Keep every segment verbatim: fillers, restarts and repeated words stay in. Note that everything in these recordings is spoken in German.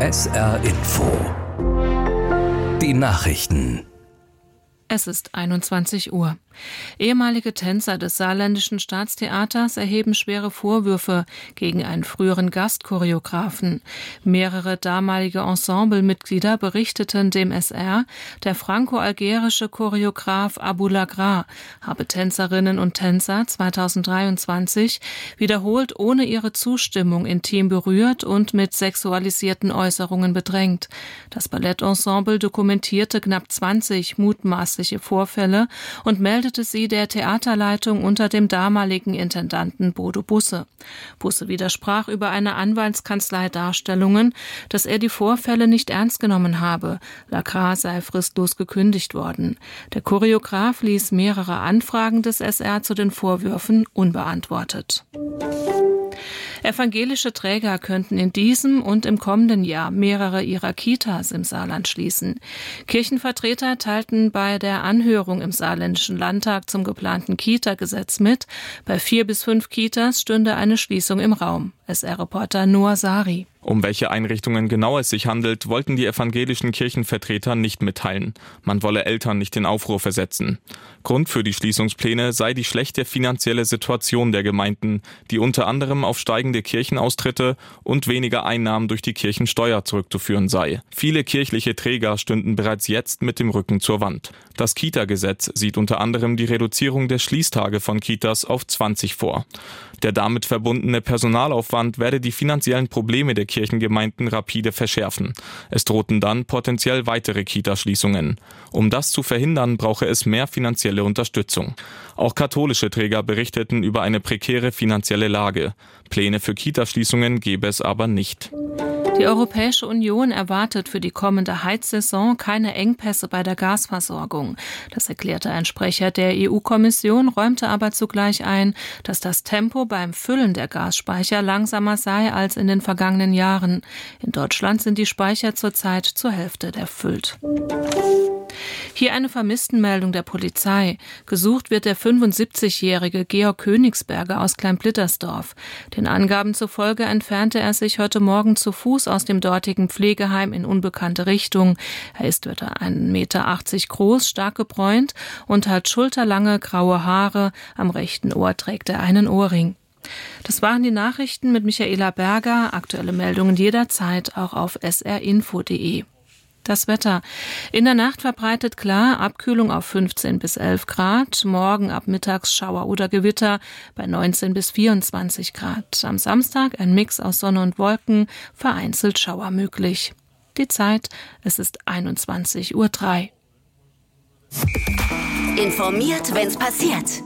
S R Info. Die Nachrichten. Es ist einundzwanzig Uhr. Ehemalige Tänzer des Saarländischen Staatstheaters erheben schwere Vorwürfe gegen einen früheren Gastchoreografen. Mehrere damalige Ensemblemitglieder berichteten dem S R, der franco-algerische Choreograf Abou Lagra habe Tänzerinnen und Tänzer zweitausenddreiundzwanzig wiederholt ohne ihre Zustimmung intim berührt und mit sexualisierten Äußerungen bedrängt. Das Ballettensemble dokumentierte knapp zwanzig mutmaßliche Vorfälle und meldete sie der Theaterleitung unter dem damaligen Intendanten Bodo Busse. Busse widersprach über eine Anwaltskanzlei Darstellungen, dass er die Vorfälle nicht ernst genommen habe. Lagra sei fristlos gekündigt worden. Der Choreograf ließ mehrere Anfragen des S R zu den Vorwürfen unbeantwortet. Evangelische Träger könnten in diesem und im kommenden Jahr mehrere ihrer Kitas im Saarland schließen. Kirchenvertreter teilten bei der Anhörung im Saarländischen Landtag zum geplanten Kita-Gesetz mit, bei vier bis fünf Kitas stünde eine Schließung im Raum. S R-Reporter Noah Sari. Um welche Einrichtungen genau es sich handelt, wollten die evangelischen Kirchenvertreter nicht mitteilen. Man wolle Eltern nicht in Aufruhr versetzen. Grund für die Schließungspläne sei die schlechte finanzielle Situation der Gemeinden, die unter anderem auf steigende Kirchenaustritte und weniger Einnahmen durch die Kirchensteuer zurückzuführen sei. Viele kirchliche Träger stünden bereits jetzt mit dem Rücken zur Wand. Das Kita-Gesetz sieht unter anderem die Reduzierung der Schließtage von Kitas auf zwanzig vor. Der damit verbundene Personalaufwand werde die finanziellen Probleme der Kirchengemeinden rapide verschärfen. Es drohten dann potenziell weitere Kitaschließungen. Um das zu verhindern, brauche es mehr finanzielle Unterstützung. Auch katholische Träger berichteten über eine prekäre finanzielle Lage. Pläne für Kitaschließungen gäbe es aber nicht. Die Europäische Union erwartet für die kommende Heizsaison keine Engpässe bei der Gasversorgung. Das erklärte ein Sprecher der E U-Kommission, räumte aber zugleich ein, dass das Tempo beim Füllen der Gasspeicher langsamer sei als in den vergangenen Jahren. In Deutschland sind die Speicher zurzeit zur Hälfte erfüllt. Hier eine Vermisstenmeldung der Polizei. Gesucht wird der fünfundsiebzigjährige Georg Königsberger aus Kleinblittersdorf. Den Angaben zufolge entfernte er sich heute Morgen zu Fuß aus dem dortigen Pflegeheim in unbekannte Richtung. Er ist etwa ein Meter achtzig groß, stark gebräunt und hat schulterlange graue Haare. Am rechten Ohr trägt er einen Ohrring. Das waren die Nachrichten mit Michaela Berger. Aktuelle Meldungen jederzeit auch auf s r info punkt d e. Das Wetter. In der Nacht verbreitet klar, Abkühlung auf fünfzehn bis elf Grad, morgen ab mittags Schauer oder Gewitter bei neunzehn bis vierundzwanzig Grad. Am Samstag ein Mix aus Sonne und Wolken, vereinzelt Schauer möglich. Die Zeit, es ist einundzwanzig Uhr drei. Informiert, wenn's passiert.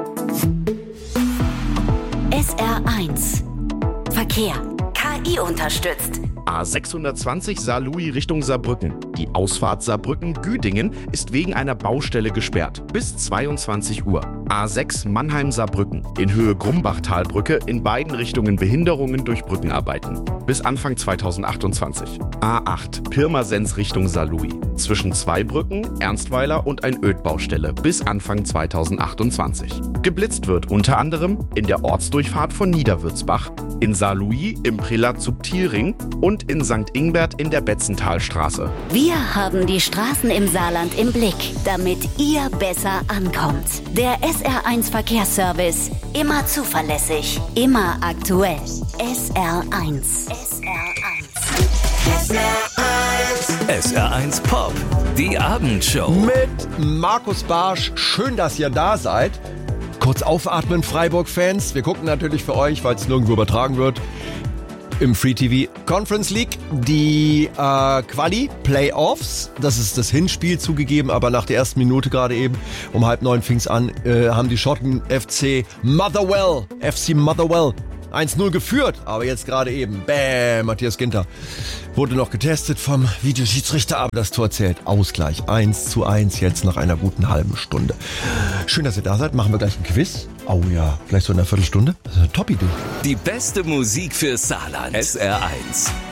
S R eins. Verkehr. K I unterstützt. A sechshundertzwanzig Saarlouis Richtung Saarbrücken. Die Ausfahrt Saarbrücken-Güdingen ist wegen einer Baustelle gesperrt. Bis zweiundzwanzig Uhr. A sechs Mannheim-Saarbrücken. In Höhe Grumbachtalbrücke in beiden Richtungen Behinderungen durch Brückenarbeiten. Bis Anfang zweitausendachtundzwanzig. A acht Pirmasens Richtung Saarlouis. Zwischen Zweibrücken, Ernstweiler und ein Ödbaustelle. Bis Anfang zweitausendachtundzwanzig. Geblitzt wird unter anderem in der Ortsdurchfahrt von Niederwürzbach, in Saarlouis im Prälat Subtilring und in Sankt Ingbert in der Betzentalstraße. Wir haben die Straßen im Saarland im Blick, damit ihr besser ankommt. Der S R eins Verkehrsservice. Immer zuverlässig, immer aktuell. S R eins. S R eins. S R eins. S R eins Pop. Die Abendshow. Mit Markus Barsch. Schön, dass ihr da seid. Kurz aufatmen, Freiburg-Fans. Wir gucken natürlich für euch, weil es nirgendwo übertragen wird, im Free-T V Conference League. Die äh, Quali, Playoffs, das ist das Hinspiel zugegeben, aber nach der ersten Minute gerade eben, um halb neun fing's an, äh, haben die Schotten F C Motherwell, F C Motherwell eins null geführt, aber jetzt gerade eben, bäm, Matthias Ginter wurde noch getestet vom Videoschiedsrichter, aber das Tor zählt. Ausgleich, eins zu eins jetzt nach einer guten halben Stunde. Schön, dass ihr da seid, machen wir gleich ein Quiz. Oh ja, vielleicht so in einer Viertelstunde. Das ist eine Top-Idee. Die beste Musik für Saarland. S R eins.